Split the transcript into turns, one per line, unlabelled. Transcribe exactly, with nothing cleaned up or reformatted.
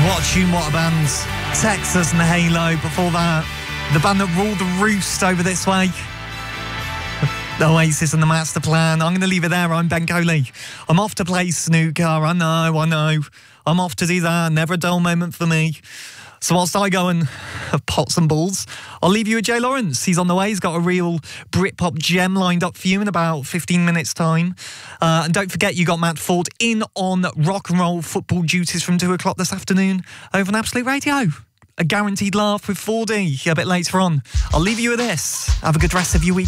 What a tune, what a band. Texas and Halo. Before that, the band that ruled the roost over this way. The Oasis and the Master Plan. I'm going to leave it there. I'm Ben Coley. I'm off to play snooker. I know, I know. I'm off to do that. Never a dull moment for me. So whilst I go and pot some balls, I'll leave you with Jay Lawrence. He's on the way. He's got a real Britpop gem lined up for you in about fifteen minutes' time. Uh, and don't forget, you got Matt Ford in on rock and roll football duties from two o'clock this afternoon over on Absolute Radio. A guaranteed laugh with four D a bit later on. I'll leave you with this. Have a good rest of your week.